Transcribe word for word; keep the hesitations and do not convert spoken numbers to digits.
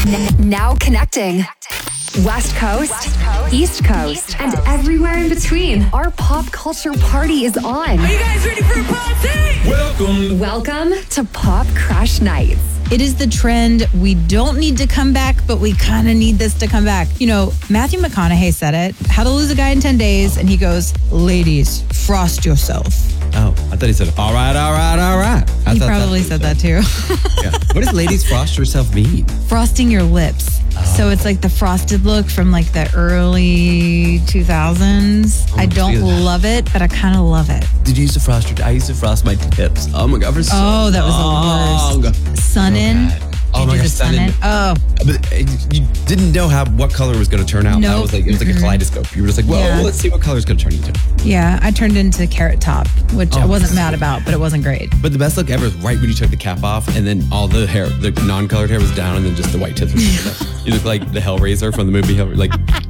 N- now connecting. West Coast, West Coast East, Coast, East Coast, and everywhere in between. Our pop culture party is on. Are you guys ready for a party? Welcome. Welcome to Pop Crush Nights. It is the trend. We don't need to come back, but we kind of need this to come back. You know, Matthew McConaughey said it, How to Lose a Guy in ten days, and he goes, ladies, frost yourself. Oh, I thought he said, all right, all right, all right. I he probably said that too. Yeah. What does ladies frost yourself mean? Frosting your lips. Oh. So it's like the frosted look from like the early two thousands. Oh, I don't love it, but I kind of love it. Did you use to frost your, I used to frost my tips. Oh my God, for so Oh, that was the worst. Sun in. So oh my gosh, sun in. Oh. But you didn't know how what color was going to turn out. Nope. That was like, it was like a kaleidoscope. You were just like, well, yeah. let's see what color it's going to turn into. Yeah, I turned into Carrot Top, which oh, I wasn't mad so about, but it wasn't great. But the best look ever is right when you took the cap off and then all the hair, the non-colored hair was down and then just the white tips. You look like the Hellraiser from the movie Hellraiser. Like,